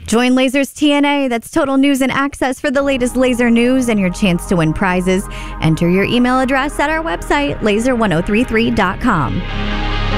Join Lasers TNA. That's total news and access for the latest laser news and your chance to win prizes. Enter your email address at our website, laser1033.com.